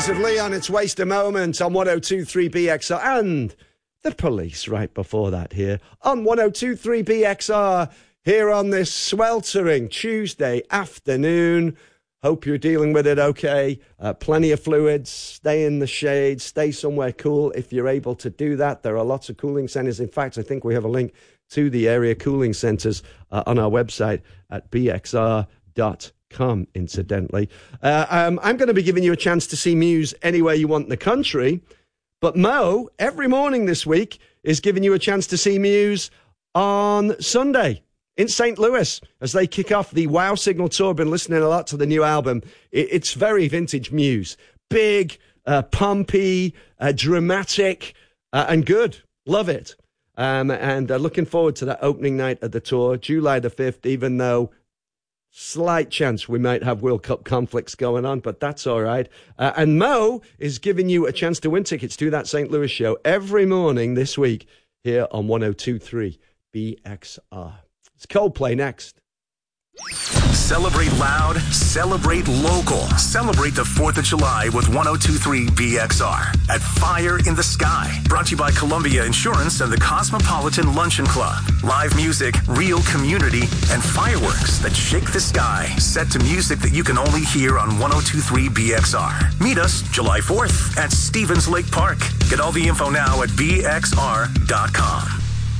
Kings of Leon, it's Waste a Moment on 102.3 BXR, and The Police right before that here on 102.3 BXR, here on this sweltering Tuesday afternoon. Hope you're dealing with it okay. Plenty of fluids, stay in the shade, stay somewhere cool if you're able to do that. There are lots of cooling centres. In fact, I think we have a link to the area cooling centres on our website at bxr.com, incidentally. I'm going to be giving you a chance to see Muse anywhere you want in the country, but Mo, every morning this week, is giving you a chance to see Muse on Sunday in St. Louis as they kick off the Wow Signal Tour. Been listening a lot to the new album. It's very vintage Muse. Big, pumpy, dramatic, and good. Love it. And looking forward to that opening night of the tour, July the 5th, even though slight chance we might have World Cup conflicts going on, but that's all right. And Mo is giving you a chance to win tickets to that St. Louis show every morning this week here on 102.3 BXR. It's Coldplay next. Celebrate loud, celebrate local. Celebrate the 4th of July with 102.3 BXR at Fire in the Sky. Brought to you by Columbia Insurance and the Cosmopolitan Luncheon Club. Live music, real community, and fireworks that shake the sky. Set to music that you can only hear on 102.3 BXR. Meet us July 4th at Stevens Lake Park. Get all the info now at bxr.com.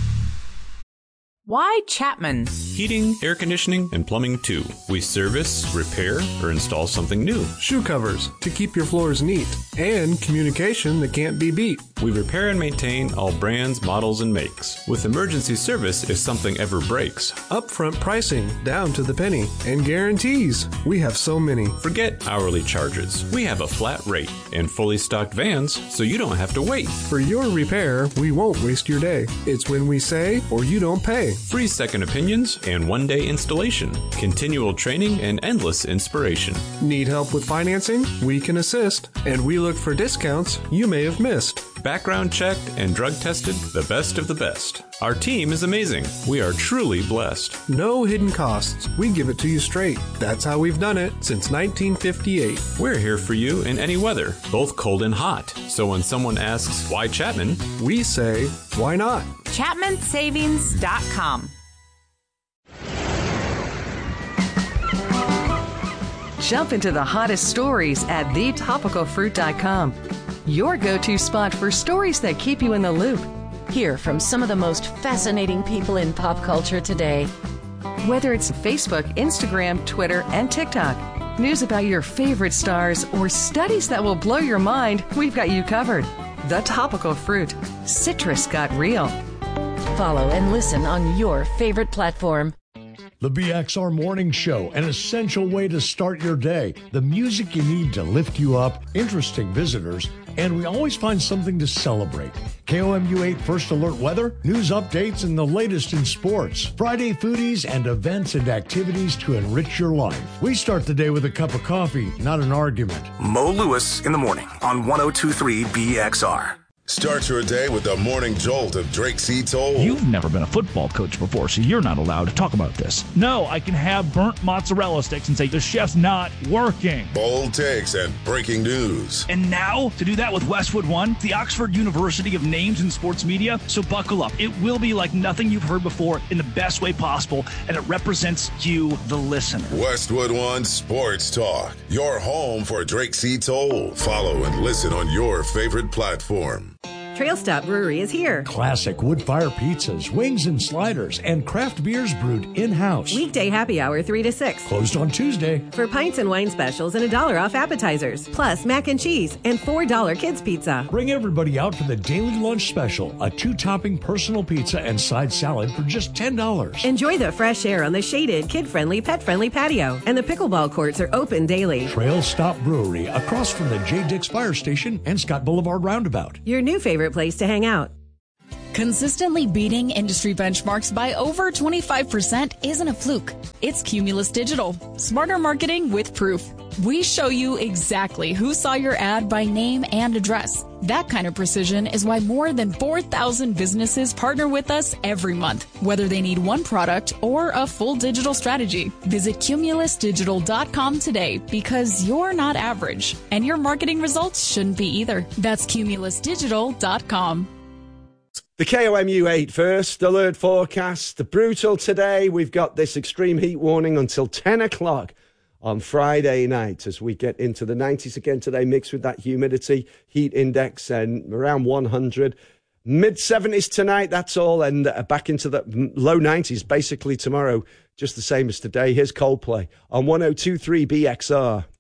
Why Chapman? Heating, air conditioning, and plumbing too. We service, repair, or install something new. Shoe covers to keep your floors neat. And communication that can't be beat. We repair and maintain all brands, models, and makes. With emergency service if something ever breaks. Upfront pricing down to the penny. And guarantees. We have so many. Forget hourly charges. We have a flat rate and fully stocked vans so you don't have to wait. For your repair, we won't waste your day. It's when we say or you don't pay. Free second opinions and one-day installation. Continual training and endless inspiration. Need help with financing? We can assist. And we look for discounts you may have missed. Background checked and drug tested, the best of the best. Our team is amazing. We are truly blessed. No hidden costs. We give it to you straight. That's how we've done it since 1958. We're here for you in any weather, both cold and hot. So when someone asks, why Chapman? We say, why not? ChapmanSavings.com. Jump into the hottest stories at thetopicalfruit.com. Your go-to spot for stories that keep you in the loop. Hear from some of the most fascinating people in pop culture today. Whether it's Facebook, Instagram, Twitter, and TikTok, news about your favorite stars, or studies that will blow your mind, we've got you covered. The Topical Fruit. Citrus got real. Follow and listen on your favorite platform. The BXR Morning Show, an essential way to start your day. The music you need to lift you up, interesting visitors, and we always find something to celebrate. KOMU 8 First Alert weather, news updates, and the latest in sports. Friday foodies and events and activities to enrich your life. We start the day with a cup of coffee, not an argument. Mo Lewis in the morning on 102.3 BXR. Start your day with the morning jolt of Drake C. Toll. You've never been a football coach before, so you're not allowed to talk about this. No, I can have burnt mozzarella sticks and say the chef's not working. Bold takes and breaking news. And now, to do that with Westwood One, the Oxford University of Names in Sports Media. So buckle up. It will be like nothing you've heard before in the best way possible, and it represents you, the listener. Westwood One Sports Talk, your home for Drake C. Toll. Follow and listen on your favorite platform. Trail Stop Brewery is here. Classic wood-fire pizzas, wings and sliders, and craft beers brewed in-house. Weekday happy hour 3 to 6. Closed on Tuesday. For pints and wine specials and $1 off appetizers. Plus mac and cheese and $4 kids pizza. Bring everybody out for the daily lunch special. A 2-topping personal pizza and side salad for just $10. Enjoy the fresh air on the shaded, kid-friendly, pet-friendly patio. And the pickleball courts are open daily. Trail Stop Brewery, across from the J. Dix Fire Station and Scott Boulevard Roundabout. Your new favorite place to hang out. Consistently beating industry benchmarks by over 25% isn't a fluke. It's Cumulus Digital. Smarter marketing with proof. We show you exactly who saw your ad by name and address. That kind of precision is why more than 4,000 businesses partner with us every month, whether they need one product or a full digital strategy. Visit CumulusDigital.com today because you're not average, and your marketing results shouldn't be either. That's CumulusDigital.com. The KOMU 8 first alert forecast. Brutal today. We've got this extreme heat warning until 10 o'clock on Friday night as we get into the 90s again today, mixed with that humidity, heat index and around 100. Mid-70s tonight, that's all, and back into the low 90s basically tomorrow, just the same as today. Here's Coldplay on 102.3 BXR.